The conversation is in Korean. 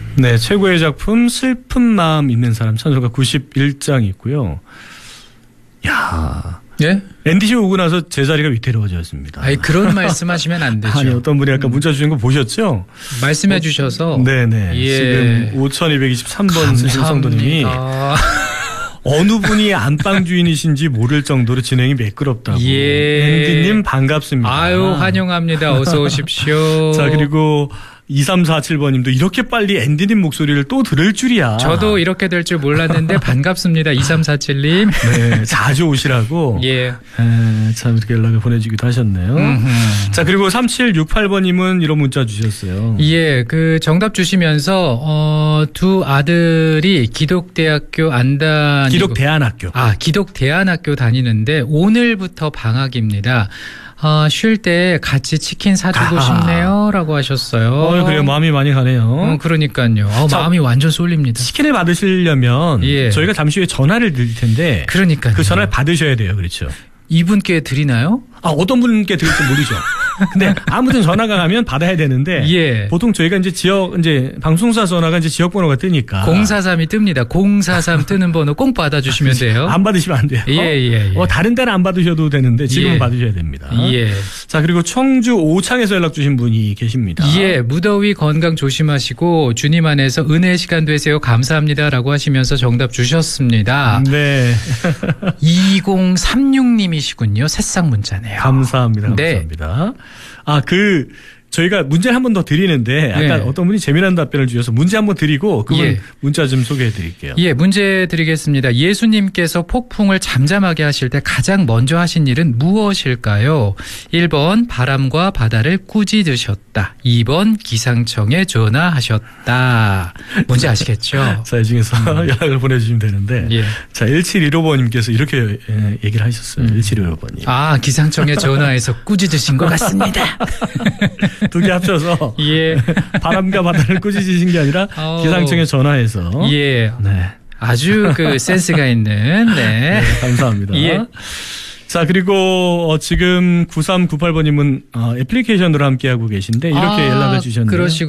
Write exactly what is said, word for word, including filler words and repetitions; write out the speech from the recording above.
네, 최고의 작품 슬픈 마음 있는 사람 찬송가 구십일 장 있고요. 야, 예? 앤디 씨 오고 나서 제 자리가 위태로워졌습니다. 아니 그런 말씀하시면 안 되죠. 아니 어떤 분이 아까 문자 주신 거 보셨죠? 말씀해 어, 주셔서. 네네. 예. 지금 오천이백이십삼 번 쓰신 성도님이 어느 분이 안방 주인이신지 모를 정도로 진행이 매끄럽다고. 예. 앤디님 반갑습니다. 아유 환영합니다. 어서 오십시오. 자 그리고 이삼사칠 번님도 이렇게 빨리 앤디님 목소리를 또 들을 줄이야. 저도 이렇게 될 줄 몰랐는데 반갑습니다. 이삼사칠 님. 네, 자주 오시라고. 예. 에, 참 이렇게 연락을 보내주기도 하셨네요. 음흠. 자 그리고 삼칠육팔 번님은 이런 문자 주셨어요. 예, 그 정답 주시면서 어, 두 아들이 기독대학교 안 다니고 기독대안학교. 아 기독대안학교 다니는데 오늘부터 방학입니다. 아, 쉴 때 같이 치킨 사주고 아. 싶네요 라고 하셨어요. 어, 그래요. 마음이 많이 가네요. 어, 그러니까요. 어, 자, 마음이 완전 쏠립니다. 치킨을 받으시려면 예. 저희가 잠시 후에 전화를 드릴 텐데 그러니까요. 그 전화를 받으셔야 돼요. 그렇죠. 이분께 드리나요? 아, 어떤 분께 드릴지 모르죠. 근데 아무튼 전화가 가면 받아야 되는데 예. 보통 저희가 이제 지역 이제 방송사 전화가 이제 지역 번호가 뜨니까 공사삼이 뜹니다. 공사삼 뜨는 번호 꼭 받아주시면 돼요. 안 받으시면 안 돼요. 예, 예, 예. 어, 다른 데는 안 받으셔도 되는데 지금은 예. 받으셔야 됩니다. 예. 자 그리고 청주 오창에서 연락 주신 분이 계십니다. 예, 무더위 건강 조심하시고 주님 안에서 은혜의 시간 되세요. 감사합니다라고 하시면서 정답 주셨습니다. 네. 이공삼육 님이시군요. 새싹 문자네요. 감사합니다. 네. 감사합니다. 아, 그 저희가 문제를 한 번 더 드리는데 아까 네. 어떤 분이 재미난 답변을 주셔서 문제 한번 드리고 그분 예. 문자 좀 소개해 드릴게요. 예, 문제 드리겠습니다. 예수님께서 폭풍을 잠잠하게 하실 때 가장 먼저 하신 일은 무엇일까요? 일 번 바람과 바다를 꾸짖으셨다. 이 번 기상청에 전화하셨다. 문제 아시겠죠? 자, 이 중에서 음. 연락을 보내주시면 되는데 예. 자, 일칠일오 번님께서 이렇게 얘기를 하셨어요. 음. 일칠일오 번님. 아, 기상청에 전화해서 꾸짖으신 것 같습니다. 두 개 합쳐서 예. 바람과 바다를 꾸짖으신 게 아니라 어. 기상청에 전화해서 예. 네. 아주 그 센스가 있는 네. 네 감사합니다. 예. 자 그리고 어, 지금 구삼구팔 번님은 어, 애플리케이션으로 함께하고 계신데 이렇게 아, 연락을 주셨네요. 그러시고